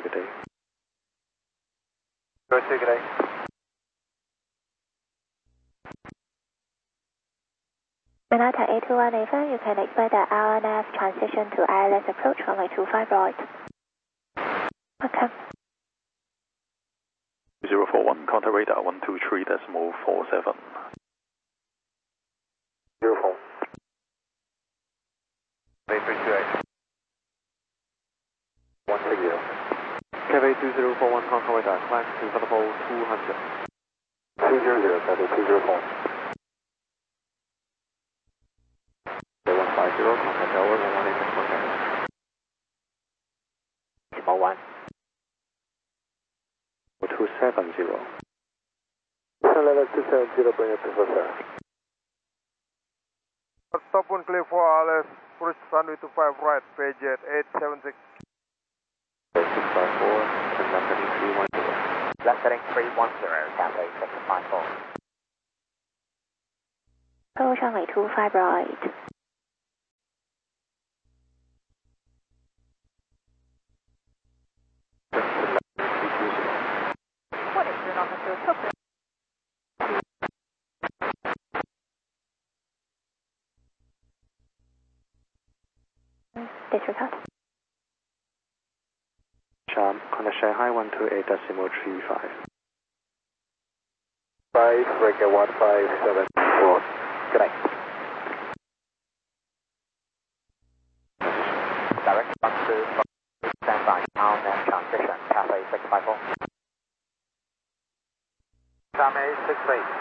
good day. Good day. Manhattan A2185, you can expect the RNF transition to ILS approach runway 25 right. Okay. 041, contact radar 123.47. 04. 8328. 160. Cafe 2041, contact radar, climb to level 200. 200, Cafe 204. 150, contact tower 118.1. 1. 270. Level 270, bring it to sir. Stop and clear for ILS, push runway 25 right, Payjet 876. 654, and left heading 310. Left heading 310, Cathay 654. Approach runway 25 right. What is your officer took? Disregard. Contact Shanghai 128.35. 5, Breaker 1574. Good night. Direct 125, standby, RNF transition, Cathay 654. Cathay 68.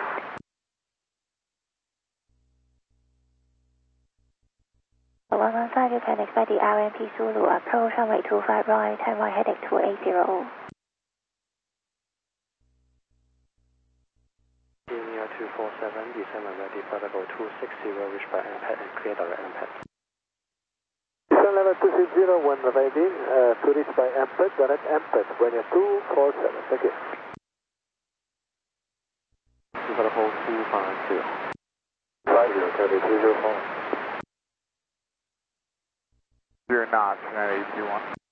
115, you can expect the RMP Zulu approach runway 25 right, and right heading 280. Linear 247, descend and ready for level 260, reach by MPAD and clear direct MPAD. Descend level 260, when ready, to reach by MPAD, direct MPAD, when you're 247, thank you. Level 250. 50, Cathay 204. You're not, 981.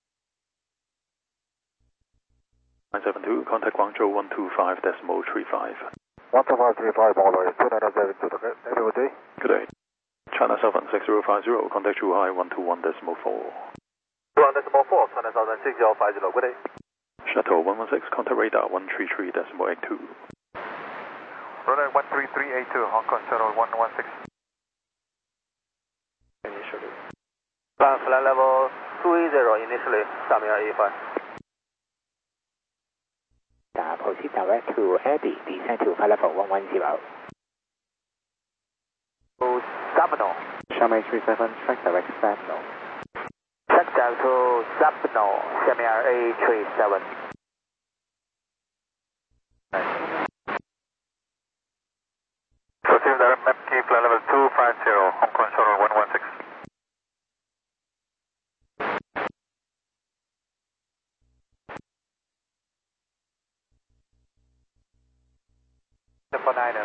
972, contact Guangzhou 125.35. 12535, all the way, 2972, okay? Good day. Good day. China Southern 6050, contact Zhuhai 121.4. 121.4, China Southern 6050, good day. Shuttle 116, contact radar 133.82. Radar 13382, Hong Kong Shuttle 116. Initially. Flight level 30 initially, Samir 85. Proceed direct to Eddie, descend to flight level 110. Sabno. Shanghai 37, track direct Sabno. Check down to Sabno, Samir 837. Proceed direct map key, flight level 250, Hong Kong Shuttle 116. For Niner.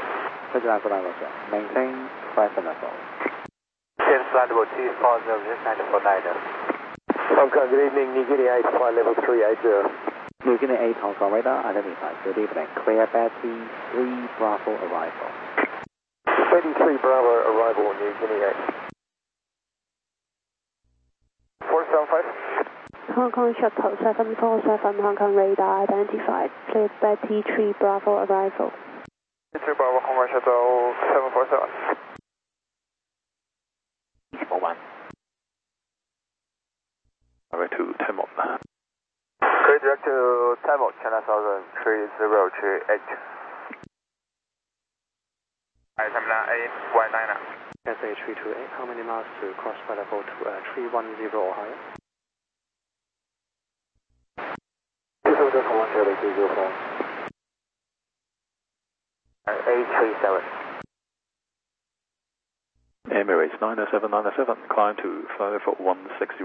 Maintain flight level. Change flight level T40, just 9 for Niner. Hong Kong, good evening, New Guinea 8, flight level 380. New Guinea 8 Hong Kong radar identified. Good evening. Clear Betty 3 Bravo arrival. 23 Bravo arrival, New Guinea 8. 475. Hong Kong Shuttle 747, Hong Kong radar identified. Clear Betty 3 Bravo arrival. 3 Bravo, Hong Kong Shuttle 747. 1. Direct to Temon. Clear direct to Tamil, China Southern 3038. Tamla 819. SA 328, how many miles to cross flight level 310 or higher? 837. Emirates 907, climb to flight level 160.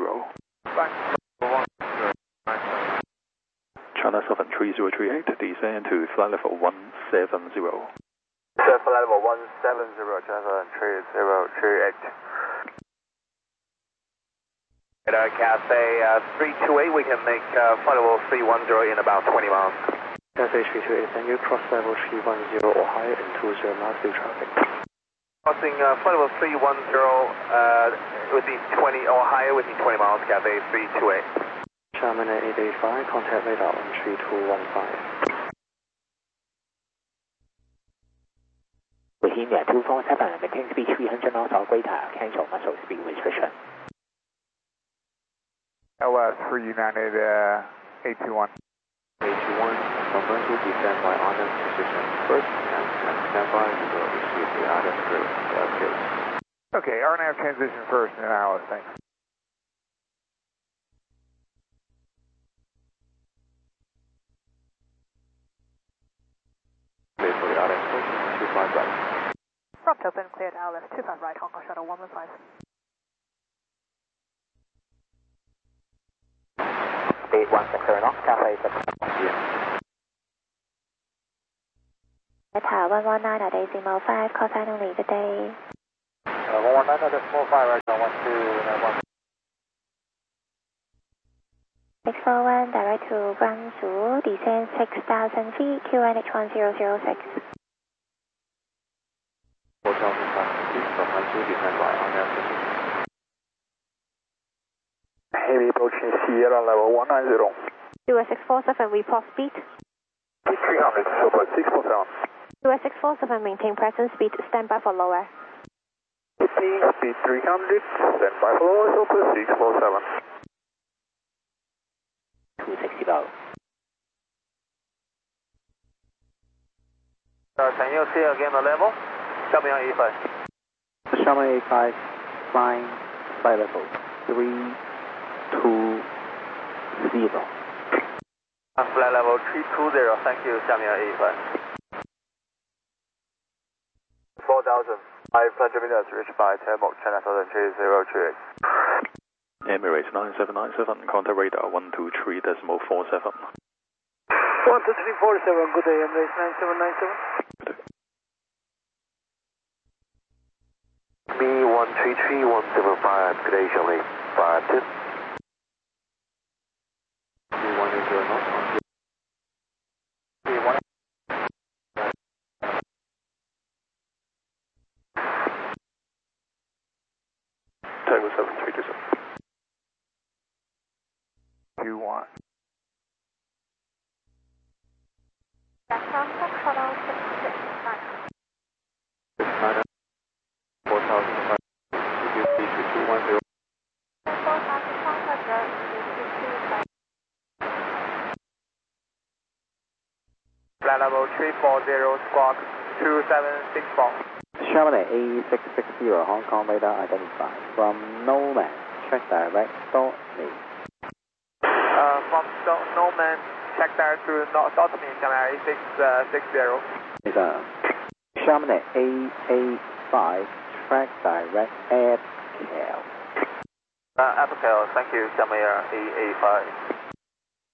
China Southern 3038, descend to flight level 170. Flight level 170, China Southern 3038. Cathay 328, we can make flight level 310 in about 20 miles. Cathay 328, can you cross level 310 or higher in 20 miles through traffic? Crossing flight level 310 within 20 or higher within 20 miles, Cathay 328. Xiamen 885, contact radar on 3215. Within 247, maintain speed 300 knots or greater, cancel muscle speed restriction. LS for United 821. 821, confirm to descend by honor position first and stand by to receive the other through the update. Okay, RNAV transition first and then Alice, thanks. Wait for the other approach, 25 right. Front open, cleared LS 25 right, Hong Kong Shuttle 115. 816 knots, Cathay 119.5, call sign only, good day. 119.5, right now, 1291. 641, direct to Guangzhou, descend 6,000 feet, QNH 1006. 4,500 feet from Guangzhou, descend by honor position. Heavy approaching Sierra level 190. US 647, report speed. 300, super 647. US 647, maintain present speed, stand by for lower. Speed 300, stand by for lower, super 647. 260. Can you see again the level? Xiamen 85. Xiamen 85, flying flight level 320. Flight level 320, thank you, Xiamen 85. 4,000, 500 meters, reached by Tamil, China 3038. Emirates 9797, contact radar 123.47. 12347, good day, Emirates 9797. Me 133175, good day, Charlie, 52. Me 180 knots on Tango 7327. 21. Hong Kong Shuttle 669. 4,500, CQC 2210. 4,500, Flight level 340, squawk 2764. Xiamen 8660, Hong Kong radar identified. From Nomad, check direct, dot me. From Norman, check there to dot me, Xiamen 8660. Xiamen 885, track direct, Aircal. Aircal, thank you, Xiamen 885.